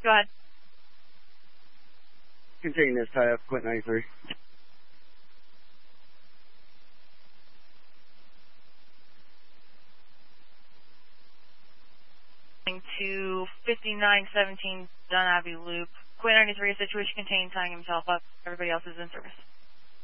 Go ahead. Continue this tie up, Quint 93. To 5917 Dunn Abbey Loop. Quint 93, situation contained, tying himself up. Everybody else is in service.